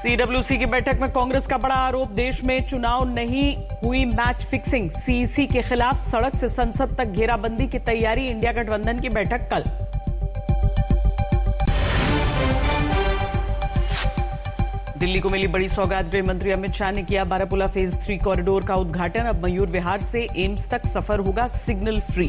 CWC की बैठक में कांग्रेस का बड़ा आरोप, देश में चुनाव नहीं हुई मैच फिक्सिंग। सीईसी के खिलाफ सड़क से संसद तक घेराबंदी की तैयारी, इंडिया गठबंधन की बैठक कल। दिल्ली को मिली बड़ी सौगात, गृह मंत्री अमित शाह ने किया बारापुला फेज 3 कॉरिडोर का उद्घाटन। अब मयूर विहार से एम्स तक सफर होगा सिग्नल फ्री।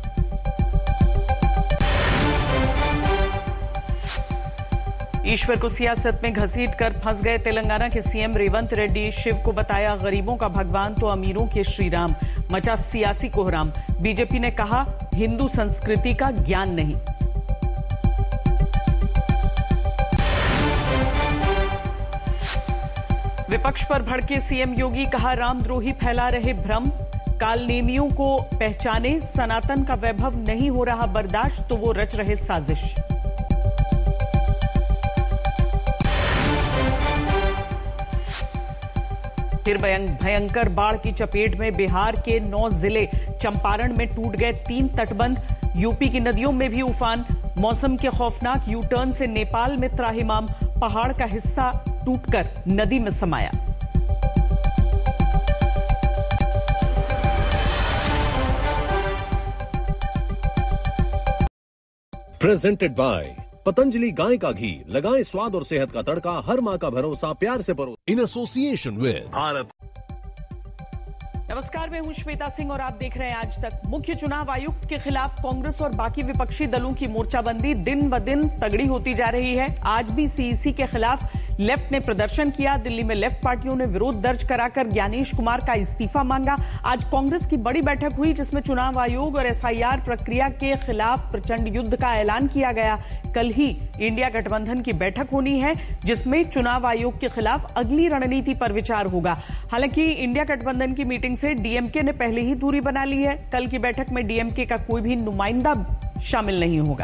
ईश्वर को सियासत में घसीट कर फंस गए तेलंगाना के सीएम रेवंत रेड्डी, शिव को बताया गरीबों का भगवान तो अमीरों के श्री राम। मचा सियासी कोहराम, बीजेपी ने कहा हिंदू संस्कृति का ज्ञान नहीं। विपक्ष पर भड़के सीएम योगी, कहा रामद्रोही फैला रहे भ्रम। कालनेमियों को पहचाने, सनातन का वैभव नहीं हो रहा बर्दाश्त तो वो रच रहे साजिश। फिर भयंकर बाढ़ की चपेट में बिहार के 9 जिले, चंपारण में टूट गए 3 तटबंध। यूपी की नदियों में भी उफान, मौसम के खौफनाक यू टर्न से नेपाल में त्राहिमाम, पहाड़ का हिस्सा टूटकर नदी में समाया। प्रेजेंटेड बाय पतंजलि गाय का घी, लगाएं स्वाद और सेहत का तड़का, हर माँ का भरोसा प्यार से परो। In association with Bharat. नमस्कार, मैं हूं श्वेता सिंह और आप देख रहे हैं आज तक। मुख्य चुनाव आयुक्त के खिलाफ कांग्रेस और बाकी विपक्षी दलों की मोर्चाबंदी दिन ब दिन तगड़ी होती जा रही है। आज भी सीईसी के खिलाफ लेफ्ट ने प्रदर्शन किया। दिल्ली में लेफ्ट पार्टियों ने विरोध दर्ज कराकर ज्ञानेश कुमार का इस्तीफा मांगा। आज कांग्रेस की बड़ी बैठक हुई जिसमें चुनाव आयोग और एसआईआर प्रक्रिया के खिलाफ प्रचंड युद्ध का ऐलान किया गया। कल ही इंडिया गठबंधन की बैठक होनी है जिसमें चुनाव आयोग के खिलाफ अगली रणनीति पर विचार होगा। हालांकि इंडिया गठबंधन की मीटिंग से डीएमके ने पहले ही दूरी बना ली है। कल की बैठक में डीएमके का कोई भी नुमाइंदा शामिल नहीं होगा।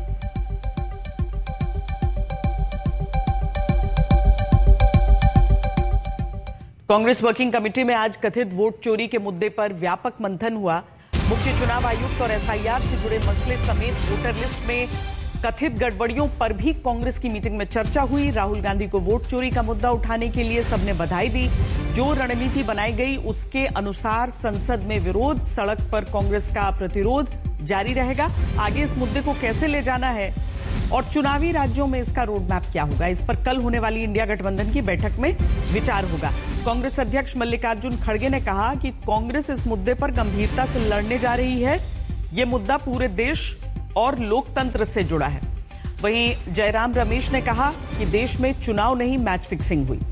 कांग्रेस वर्किंग कमेटी में आज कथित वोट चोरी के मुद्दे पर व्यापक मंथन हुआ। मुख्य चुनाव आयुक्त और एसआईआर से जुड़े मसले समेत वोटर लिस्ट में कथित गड़बड़ियों पर भी कांग्रेस की मीटिंग में चर्चा हुई। राहुल गांधी को वोट चोरी का मुद्दा उठाने के लिए सबने बधाई दी। जो रणनीति बनाई गई उसके अनुसार संसद में विरोध, सड़क पर कांग्रेस का प्रतिरोध जारी रहेगा। आगे इस मुद्दे को कैसे ले जाना है और चुनावी राज्यों में इसका रोड मैप क्या होगा, इस पर कल होने वाली इंडिया गठबंधन की बैठक में विचार होगा। कांग्रेस अध्यक्ष मल्लिकार्जुन खड़गे ने कहा कि कांग्रेस इस मुद्दे पर गंभीरता से लड़ने जा रही है। यह मुद्दा पूरे देश और लोकतंत्र से जुड़ा है। वहीं जयराम रमेश ने कहा कि देश में चुनाव नहीं मैच फिक्सिंग हुई।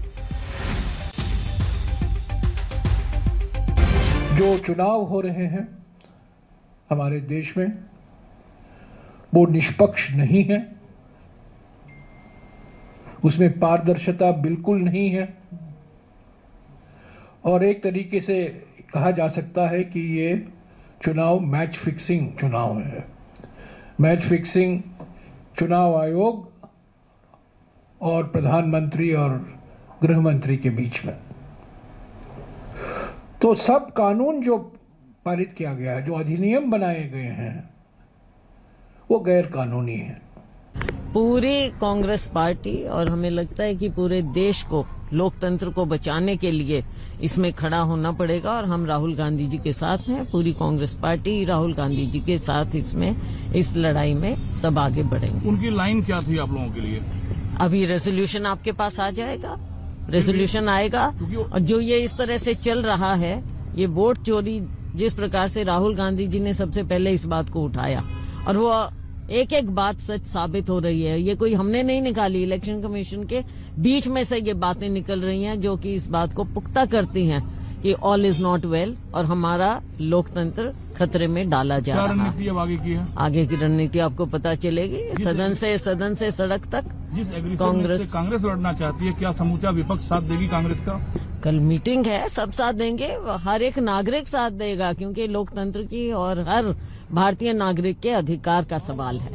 जो चुनाव हो रहे हैं हमारे देश में वो निष्पक्ष नहीं है, उसमें पारदर्शिता बिल्कुल नहीं है और एक तरीके से कहा जा सकता है कि ये चुनाव मैच फिक्सिंग चुनाव है। मैच फिक्सिंग चुनाव आयोग और प्रधानमंत्री और गृह मंत्री के बीच में। तो सब कानून जो पारित किया गया है, जो अधिनियम बनाए गए हैं, वो गैर कानूनी है। पूरी कांग्रेस पार्टी और हमें लगता है कि पूरे देश को, लोकतंत्र को बचाने के लिए इसमें खड़ा होना पड़ेगा और हम राहुल गांधी जी के साथ हैं। पूरी कांग्रेस पार्टी राहुल गांधी जी के साथ इसमें, इस लड़ाई में सब आगे बढ़ेंगे। उनकी लाइन क्या थी आप लोगों के लिए? अभी रेजोल्यूशन आपके पास आ जाएगा, रेजोल्यूशन आएगा। और जो ये इस तरह से चल रहा है, ये वोट चोरी, जिस प्रकार से राहुल गांधी जी ने सबसे पहले इस बात को उठाया और वो एक एक बात सच साबित हो रही है। ये कोई हमने नहीं निकाली, इलेक्शन कमीशन के बीच में से ये बातें निकल रही हैं जो कि इस बात को पुख्ता करती हैं कि ऑल इज नॉट वेल और हमारा लोकतंत्र खतरे में डाला जा रहा है। रणनीति अब आगे की है? आगे की रणनीति आपको पता चलेगी। सदन से सड़क तक जिस एग्रीमेंट से कांग्रेस लड़ना चाहती है, क्या समूचा विपक्ष साथ देगी कांग्रेस का? कल मीटिंग है, सब साथ देंगे, हर एक नागरिक साथ देगा क्योंकि लोकतंत्र की और हर भारतीय नागरिक के अधिकार का सवाल है।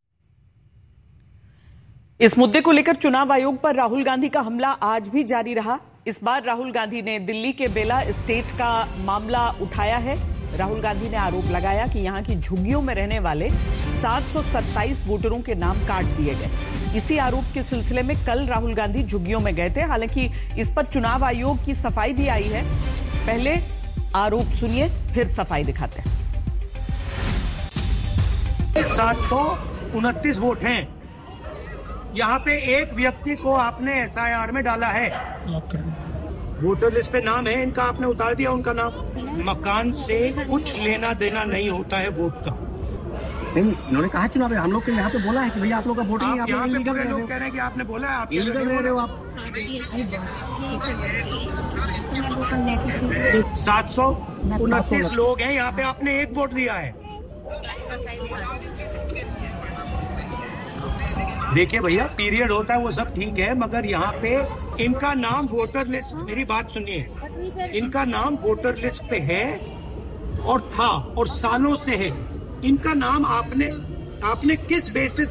इस मुद्दे को लेकर चुनाव आयोग पर राहुल गांधी का हमला आज भी जारी रहा। इस बार राहुल गांधी ने दिल्ली के बेला एस्टेट का मामला उठाया है। राहुल गांधी ने आरोप लगाया कि यहां की झुग्गियों में रहने वाले 727 वोटरों के नाम काट दिए गए। इसी आरोप के सिलसिले में कल राहुल गांधी झुग्गियों में गए थे। हालांकि इस पर चुनाव आयोग की सफाई भी आई है। पहले आरोप सुनिए, फिर सफाई दिखाते हैं। 729 वोट हैं। यहाँ पे एक व्यक्ति को आपने SIR में डाला है, वोटर लिस्ट पे नाम है इनका, आपने उतार दिया उनका नाम। मकान से कुछ लेना देना नहीं होता है वोट का। नहीं, उन्होंने कहा चुनाव हम लोग के यहाँ पे बोला है कि भैया आप लोग का वोट नहीं, आप यहाँ पे लोग कह रहे हैं कि आपने बोला है, आप इलीगल रह रहे हो आप। 729 लोग हैं यहाँ पे, आपने एक वोट दिया है। देखिए भैया, पीरियड होता है वो सब ठीक है, मगर यहाँ पे इनका नाम वोटर लिस्ट, मेरी बात सुनिए, इनका नाम वोटर लिस्ट पे है और था और सालों से है। इनका नाम आपने किस बेसिस,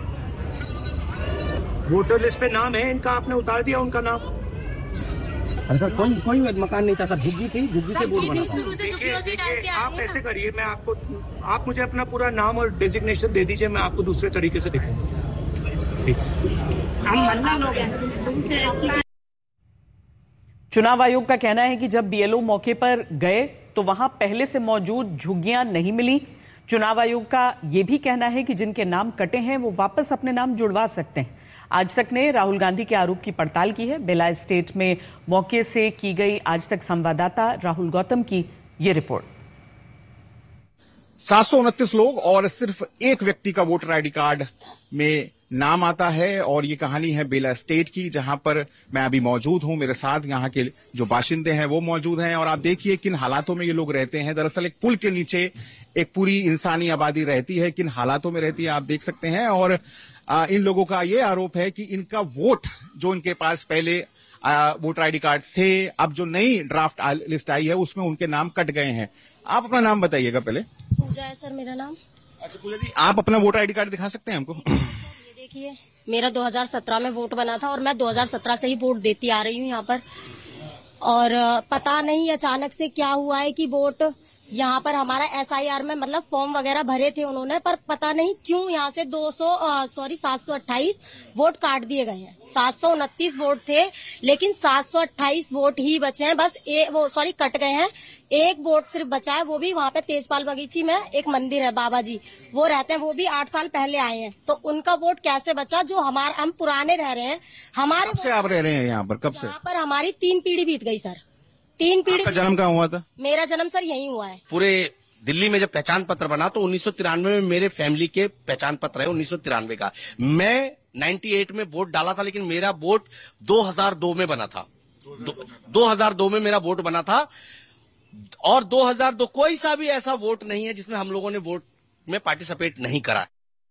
वोटर लिस्ट पे नाम है इनका, आपने उतार दिया उनका नाम। अरे सर, कोई मकान नहीं था सर, झुग्गी थी, झुग्गी से वोट बना था। देखिए आप ऐसे करिए, मैं आपको, आप मुझे अपना पूरा नाम और डेजिग्नेशन दे दीजिए, मैं आपको दूसरे तरीके से दिखाऊंगा। चुनाव आयोग का कहना है कि जब BLO मौके पर गए तो वहां पहले से मौजूद झुग्गियां नहीं मिली। चुनाव आयोग का यह भी कहना है कि जिनके नाम कटे हैं वो वापस अपने नाम जुड़वा सकते हैं। आज तक ने राहुल गांधी के आरोप की पड़ताल की है। बेला स्टेट में मौके से की गई आज तक संवाददाता राहुल गौतम की ये रिपोर्ट। 729 लोग और सिर्फ एक व्यक्ति का वोटर आईडी कार्ड में नाम आता है, और ये कहानी है बेला स्टेट की, जहां पर मैं अभी मौजूद हूं। मेरे साथ यहाँ के जो बाशिंदे हैं वो मौजूद हैं, और आप देखिए किन हालातों में ये लोग रहते हैं। दरअसल एक पुल के नीचे एक पूरी इंसानी आबादी रहती है, किन हालातों में रहती है आप देख सकते हैं। और इन लोगों का ये आरोप है कि इनका वोट जो इनके पास पहले वोटर आईडी कार्ड से, अब जो नई ड्राफ्ट लिस्ट आई है उसमें उनके नाम कट गए हैं। आप अपना नाम बताइएगा पहले। पूजा है सर मेरा नाम। अच्छा पूजा जी, आप अपना वोटर आईडी कार्ड दिखा सकते हैं हमको? देखिए, मेरा 2017 में वोट बना था और मैं 2017 से ही वोट देती आ रही हूँ यहाँ पर। और पता नहीं अचानक से क्या हुआ है कि वोट यहाँ पर हमारा SIR में मतलब फॉर्म वगैरह भरे थे उन्होंने, पर पता नहीं क्यों यहाँ से 728 वोट काट दिए गए हैं। 729 वोट थे, लेकिन 728 वोट ही बचे हैं, बस कट गए हैं। एक वोट सिर्फ बचा है, वो भी वहाँ पे तेजपाल बगीची में एक मंदिर है, बाबा जी वो रहते हैं, वो भी 8 साल पहले आए हैं। तो उनका वोट कैसे बचा, जो हम पुराने रह रहे हैं। हमारे कब से आप रह रहे हैं यहाँ पर? कब से? यहाँ पर हमारी 3 पीढ़ी बीत गई सर। 3 पीढ़ी। आपका जन्म कहाँ हुआ था? मेरा जन्म सर यहीं हुआ है। पूरे दिल्ली में जब पहचान पत्र बना तो 1993 में मेरे फैमिली के पहचान पत्र है 1993 का। मैं 98 में वोट डाला था, लेकिन मेरा वोट 2002 में बना था। 2002 में मेरा वोट बना था, और 2002 कोई सा भी ऐसा वोट नहीं है जिसमें हम लोगों ने वोट में पार्टिसिपेट नहीं करा।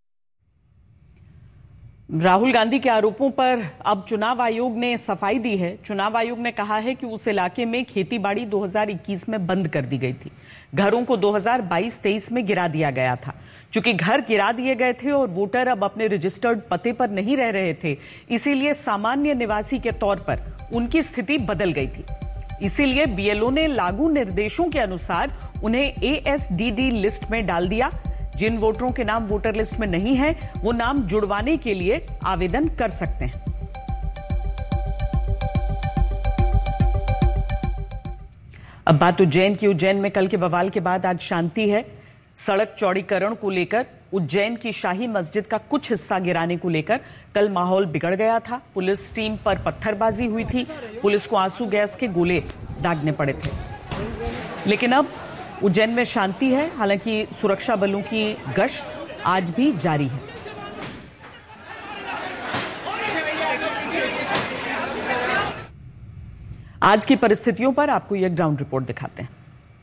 राहुल गांधी के आरोपों पर अब चुनाव आयोग ने सफाई दी है। चुनाव आयोग ने कहा है कि उस इलाके में खेतीबाड़ी 2021 में बंद कर दी गई थी। घरों को 2022-23 में गिरा दिया गया था। चूंकि घर गिरा दिए गए थे और वोटर अब अपने रजिस्टर्ड पते पर नहीं रह रहे थे, इसीलिए सामान्य निवासी के तौर पर उनकी स्थिति बदल गई थी। इसीलिए BLO ने लागू निर्देशों के अनुसार उन्हें ASDD लिस्ट में डाल दिया। जिन वोटरों के नाम वोटर लिस्ट में नहीं है, वो नाम जुड़वाने के लिए आवेदन कर सकते हैं। अब बात उज्जैन की। उज्जैन में कल के बवाल के बाद आज शांति है। सड़क चौड़ीकरण को लेकर उज्जैन की शाही मस्जिद का कुछ हिस्सा गिराने को लेकर कल माहौल बिगड़ गया था। पुलिस टीम पर पत्थरबाजी हुई थी। पुलिस को आंसू गैस के गोले दागने पड़े थे। लेकिन अब उज्जैन में शांति है। हालांकि सुरक्षा बलों की गश्त आज भी जारी है। आज की परिस्थितियों पर आपको यह ग्राउंड रिपोर्ट दिखाते हैं।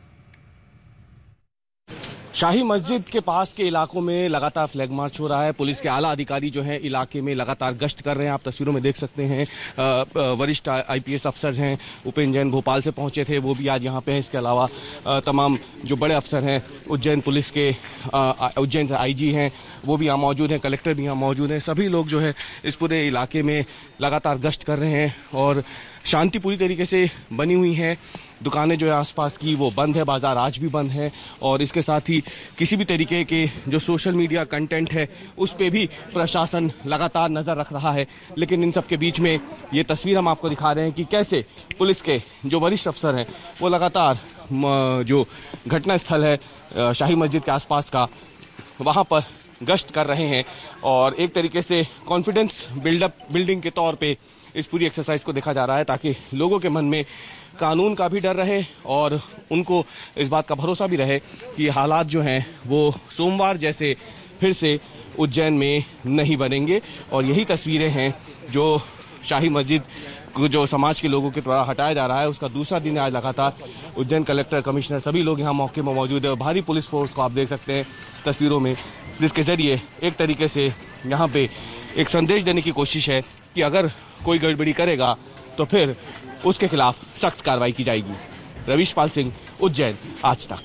शाही मस्जिद के पास के इलाकों में लगातार फ्लैग मार्च हो रहा है। पुलिस के आला अधिकारी जो हैं इलाके में लगातार गश्त कर रहे हैं। आप तस्वीरों में देख सकते हैं वरिष्ठ IPS अफसर हैं, उपेंद्र जैन भोपाल से पहुंचे थे, वो भी आज यहां पे हैं। इसके अलावा तमाम जो बड़े अफसर हैं उज्जैन पुलिस के, उज्जैन से IG हैं, वो भी यहाँ मौजूद हैं, कलेक्टर भी यहाँ मौजूद हैं। सभी लोग जो है इस पूरे इलाके में लगातार गश्त कर रहे हैं और शांति पूरी तरीके से बनी हुई है। दुकानें जो है आसपास की वो बंद है, बाजार आज भी बंद है और इसके साथ ही किसी भी तरीके के जो सोशल मीडिया कंटेंट है उस पे भी प्रशासन लगातार नजर रख रहा है। लेकिन इन सब के बीच में ये तस्वीर हम आपको दिखा रहे हैं कि कैसे पुलिस के जो वरिष्ठ अफसर हैं वो लगातार जो घटना स्थल है शाही मस्जिद के आसपास का, वहां पर गश्त कर रहे हैं और एक तरीके से कॉन्फिडेंस बिल्डिंग के तौर पे इस पूरी एक्सरसाइज को देखा जा रहा है ताकि लोगों के मन में कानून का भी डर रहे और उनको इस बात का भरोसा भी रहे कि हालात जो हैं वो सोमवार जैसे फिर से उज्जैन में नहीं बनेंगे। और यही तस्वीरें हैं जो शाही मस्जिद को जो समाज के लोगों के द्वारा हटाया जा रहा है उसका दूसरा दिन आज लगातार उज्जैन कलेक्टर, कमिश्नर सभी लोग यहाँ मौके में मौजूद है। भारी पुलिस फोर्स को आप देख सकते हैं तस्वीरों में, जिसके जरिए एक तरीके से यहाँ पे एक संदेश देने की कोशिश है कि अगर कोई गड़बड़ी करेगा तो फिर उसके खिलाफ सख्त कार्रवाई की जाएगी। रवीश पाल सिंह, उज्जैन, आज तक।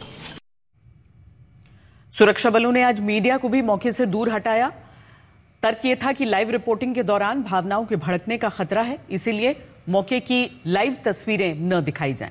सुरक्षा बलों ने आज मीडिया को भी मौके से दूर हटाया। तर्क ये था कि लाइव रिपोर्टिंग के दौरान भावनाओं के भड़कने का खतरा है, इसीलिए मौके की लाइव तस्वीरें न दिखाई जाएं।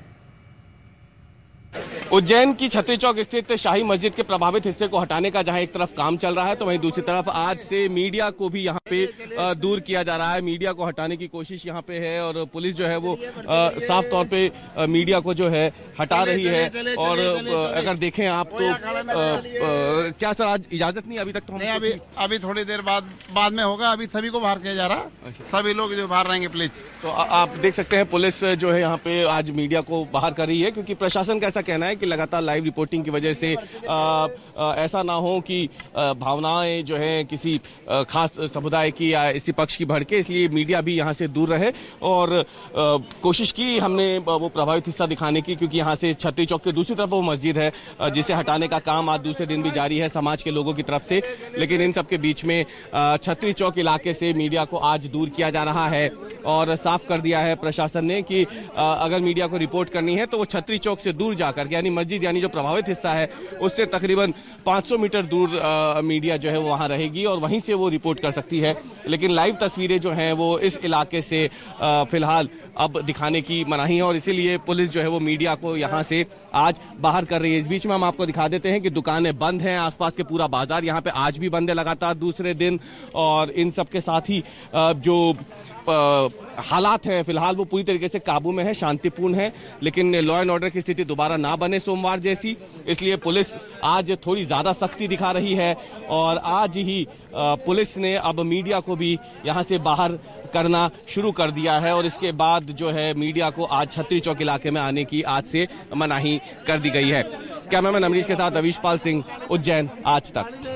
उज्जैन की छतरी चौक स्थित शाही मस्जिद के प्रभावित हिस्से को हटाने का जहां एक तरफ काम चल रहा है तो वहीं दूसरी तरफ आज से मीडिया को भी यहां पे दूर किया जा रहा है। मीडिया को हटाने की कोशिश यहां पे है और पुलिस जो है वो साफ तौर पे मीडिया को जो है हटा रही है। और अगर देखें आप तो क्या सर आज इजाजत नहीं अभी तक? तो नहीं, अभी थोड़ी देर बाद में होगा। अभी सभी को बाहर किया जा रहा, सभी लोग जो बाहर रहेंगे प्लीज। तो आप देख सकते हैं पुलिस जो है यहाँ पे आज मीडिया को बाहर कर रही है क्योंकि प्रशासन का ऐसा कहना है कि लगातार लाइव रिपोर्टिंग की वजह से ऐसा ना हो कि भावनाएं जो है किसी खास समुदाय की या इसी पक्ष की भड़के, इसलिए मीडिया भी यहां से दूर रहे। और कोशिश की हमने वो प्रभावित हिस्सा दिखाने की क्योंकि यहां से छतरी चौक के दूसरी तरफ वो मस्जिद है जिसे हटाने का काम आज दूसरे दिन भी जारी है समाज के लोगों की तरफ से। लेकिन इन सब के बीच में छतरी चौक इलाके से मीडिया को आज दूर किया जा रहा है और साफ कर दिया है प्रशासन ने कि अगर मीडिया को रिपोर्ट करनी है तो वो छतरी चौक से दूर जाकर यानी मस्जिद यानी जो प्रभावित हिस्सा है उससे तकरीबन 500 मीटर दूर मीडिया जो है वो वहां रहेगी और वहीं से वो रिपोर्ट कर सकती है। लेकिन लाइव तस्वीरें जो हैं वो इस इलाके से फिलहाल अब दिखाने की मनाही है और इसीलिए पुलिस जो है वो मीडिया को यहां से आज बाहर कर रही है। इस बीच में हम आपको दिखा देते हैं कि दुकानें बंद हैं, आसपास के पूरा बाजार यहाँ पे आज भी बंद है लगातार दूसरे दिन। और इन सब के साथ ही जो हालात है फिलहाल वो पूरी तरीके से काबू में है, शांतिपूर्ण है। लेकिन लॉ एंड ऑर्डर की स्थिति दोबारा ना बने सोमवार जैसी, इसलिए पुलिस आज थोड़ी ज्यादा सख्ती दिखा रही है और आज ही पुलिस ने अब मीडिया को भी यहां से बाहर करना शुरू कर दिया है और इसके बाद जो है मीडिया को आज छतरी चौक इलाके में आने की आज से मनाही कर दी गई है। कैमरामैन अमरीश के साथ रवीश पाल सिंह, उज्जैन, आज तक।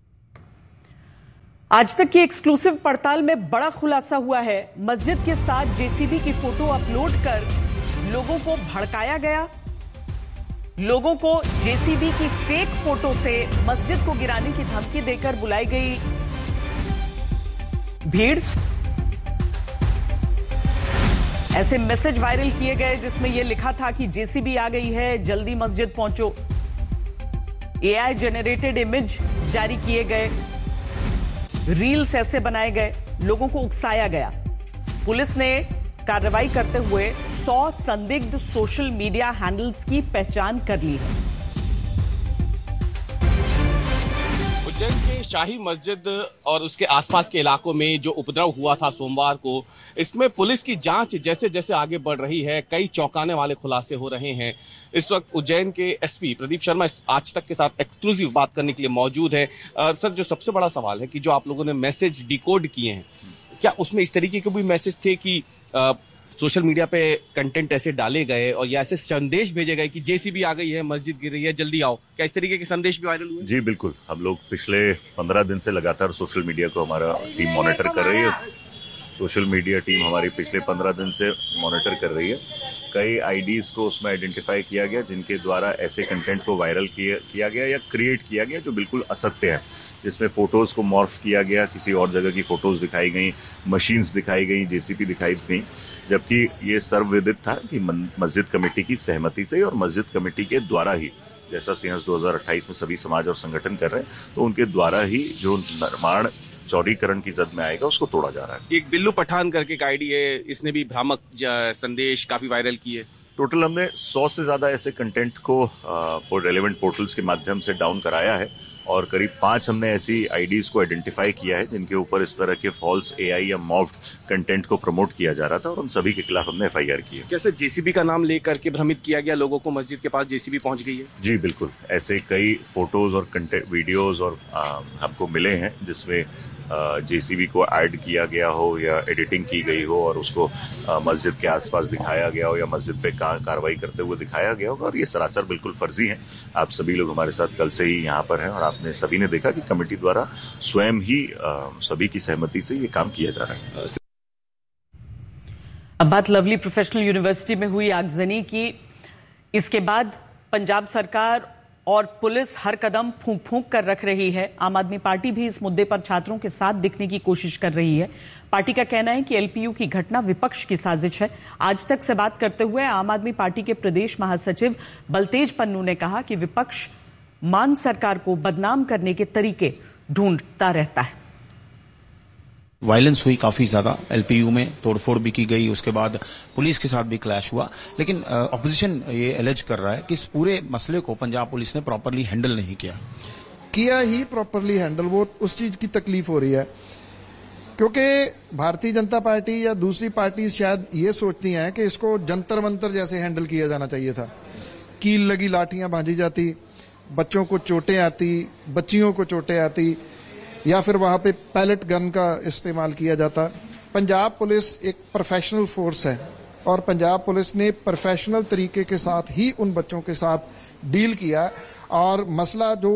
आज तक की एक्सक्लूसिव पड़ताल में बड़ा खुलासा हुआ है। मस्जिद के साथ जेसीबी की फोटो अपलोड कर लोगों को भड़काया गया। लोगों को जेसीबी की फेक फोटो से मस्जिद को गिराने की धमकी देकर बुलाई गई भीड़। ऐसे मैसेज वायरल किए गए जिसमें यह लिखा था कि जेसीबी आ गई है, जल्दी मस्जिद पहुंचो। एआई जनरेटेड इमेज जारी किए गए, रील्स ऐसे बनाए गए, लोगों को उकसाया गया। पुलिस ने कार्रवाई करते हुए 100 संदिग्ध सोशल मीडिया हैंडल्स की पहचान कर ली है। उज्जैन के शाही मस्जिद और उसके आसपास के इलाकों में जो उपद्रव हुआ था सोमवार को, इसमें पुलिस की जांच जैसे जैसे आगे बढ़ रही है कई चौंकाने वाले खुलासे हो रहे हैं। इस वक्त उज्जैन के एसपी प्रदीप शर्मा आज तक के साथ एक्सक्लूसिव बात करने के लिए मौजूद है। सर, जो सबसे बड़ा सवाल है कि जो आप लोगों ने मैसेज डिकोड किए हैं, क्या उसमें इस तरीके के भी मैसेज थे कि सोशल मीडिया पे कंटेंट ऐसे डाले गए और या ऐसे संदेश भेजे गए कि जेसीबी आ गई है, मस्जिद गिर रही है, जल्दी आओ? क्या इस तरीके के संदेश भी वायरल हुए? जी बिल्कुल, हम लोग पिछले 15 दिन से लगातार सोशल मीडिया को हमारा टीम मॉनिटर कर रही है। सोशल मीडिया टीम हमारी पिछले 15 दिन से मॉनिटर कर रही है। कई आईडीज को उसमें आइडेंटिफाई किया गया जिनके द्वारा ऐसे कंटेंट को वायरल किया गया या क्रिएट किया गया जो बिल्कुल असत्य है, जिसमें फोटोज को मॉर्फ किया गया, किसी और जगह की फोटोज दिखाई गई, मशीन्स दिखाई गई, जेसीबी दिखाई गई, जबकि ये सर्वविदित था कि मस्जिद कमेटी की सहमति से और मस्जिद कमेटी के द्वारा ही, जैसा सिंहस 2028 में सभी समाज और संगठन कर रहे हैं, तो उनके द्वारा ही जो निर्माण चौड़ीकरण की जद में आएगा उसको तोड़ा जा रहा है। एक बिल्लू पठान करके एक आईडी है, इसने भी भ्रामक संदेश काफी वायरल किए। टोटल हमने 100 से ज्यादा ऐसे कंटेंट को रेलेवेंट पोर्टल्स के माध्यम से डाउन कराया है और करीब 5 हमने ऐसी आईडीज को आइडेंटिफाई किया है जिनके ऊपर इस तरह के फॉल्स एआई या मॉफ्ड कंटेंट को प्रमोट किया जा रहा था और उन सभी के खिलाफ हमने एफआईआर की है। कैसे जेसीबी का नाम लेकर के भ्रमित किया गया लोगों को, मस्जिद के पास जेसीबी पहुंच गई है? जी बिल्कुल, ऐसे कई फोटोज और कंटेंट वीडियोज और हमको मिले हैं जिसमें जेसीबी को ऐड किया गया हो या एडिटिंग की गई हो और उसको मस्जिद के आसपास दिखाया गया हो या मस्जिद पे कार्रवाई करते हुए दिखाया गया होगा और ये सरासर बिल्कुल फर्जी है। आप सभी लोग हमारे साथ कल से ही यहाँ पर हैं और आपने सभी ने देखा कि कमेटी द्वारा स्वयं ही सभी की सहमति से ये काम किया जा रहा है। अब बात लवली प्रोफेशनल यूनिवर्सिटी में हुई आगजनी की। इसके बाद पंजाब सरकार और पुलिस हर कदम फूंक फूंक कर रख रही है। आम आदमी पार्टी भी इस मुद्दे पर छात्रों के साथ दिखने की कोशिश कर रही है। पार्टी का कहना है कि एलपीयू की घटना विपक्ष की साजिश है। आज तक से बात करते हुए आम आदमी पार्टी के प्रदेश महासचिव बलतेज पन्नू ने कहा कि विपक्ष मान सरकार को बदनाम करने के तरीके ढूंढता रहता है। वायलेंस हुई काफी ज्यादा, एलपीयू में तोड़फोड़ भी की गई, उसके बाद पुलिस के साथ भी क्लैश हुआ, लेकिन ऑपोजिशन ये एलिज कर रहा है कि इस पूरे मसले को पंजाब पुलिस ने प्रॉपरली हैंडल नहीं किया ही प्रॉपरली हैंडल। वो उस चीज की तकलीफ हो रही है क्योंकि भारतीय जनता पार्टी या दूसरी पार्टी शायद ये सोचती हैं कि इसको जंतर मंतर जैसे हैंडल किया जाना चाहिए था। कील लगी लाठियां बांधी जाती, बच्चों को चोटें आती, बच्चियों को चोटें आती, या फिर वहां पे पैलेट गन का इस्तेमाल किया जाता। पंजाब पुलिस एक प्रोफेशनल फोर्स है और पंजाब पुलिस ने प्रोफेशनल तरीके के साथ ही उन बच्चों के साथ डील किया और मसला जो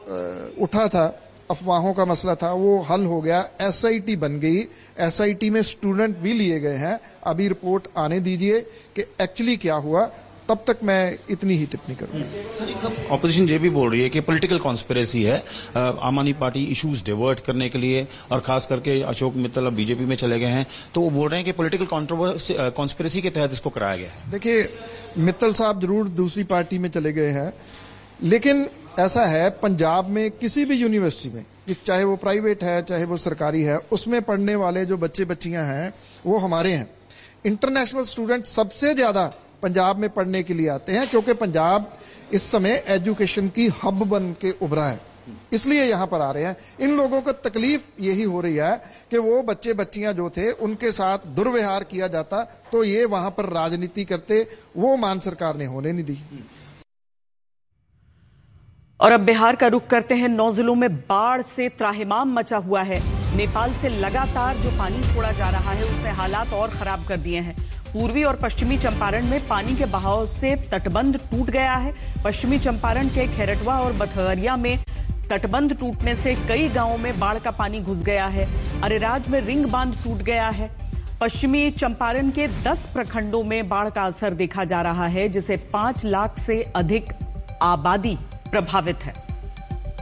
उठा था, अफवाहों का मसला था, वो हल हो गया। एसआईटी बन गई, एसआईटी में स्टूडेंट भी लिए गए हैं। अभी रिपोर्ट आने दीजिए कि एक्चुअली क्या हुआ, तब तक मैं इतनी ही टिप्पणी करूंगा। ऑपोजिशन ये भी बोल रही है कि पॉलिटिकल कॉन्स्पिरेसी है, आम आदमी पार्टी इश्यूज डिवर्ट करने के लिए, और खास करके अशोक मित्तल अब बीजेपी में चले गए हैं, तो वो बोल रहे हैं कि पॉलिटिकल कॉन्स्पिरेसी के तहत इसको कराया गया है। देखिए, मित्तल साहब जरूर दूसरी पार्टी में चले गए हैं, लेकिन ऐसा है पंजाब में किसी भी यूनिवर्सिटी में, चाहे वो प्राइवेट है चाहे वो सरकारी है, उसमें पढ़ने वाले जो बच्चे बच्चियां हैं वो हमारे हैं। इंटरनेशनल स्टूडेंट सबसे ज्यादा पंजाब में पढ़ने के लिए आते हैं क्योंकि पंजाब इस समय एजुकेशन की हब बन के उभरा है, इसलिए यहां पर आ रहे हैं। इन लोगों को तकलीफ यही हो रही है कि वो बच्चे बच्चियां जो थे उनके साथ दुर्व्यवहार किया जाता तो ये वहां पर राजनीति करते, वो मान सरकार ने होने नहीं दी। और अब बिहार का रुख करते हैं। 9 जिलों में बाढ़ से त्राहिमाम मचा हुआ है। नेपाल से लगातार जो पानी छोड़ा जा रहा है उसने हालात और खराब कर दिए हैं। पूर्वी और पश्चिमी चंपारण में पानी के बहाव से तटबंध टूट गया है। पश्चिमी चंपारण के खैरटवा और बथरिया में तटबंध टूटने से कई गांवों में बाढ़ का पानी घुस गया है। अरेराज में रिंग बांध टूट गया है। पश्चिमी चंपारण के 10 प्रखंडों में बाढ़ का असर देखा जा रहा है, जिसे 5 लाख से अधिक आबादी प्रभावित है।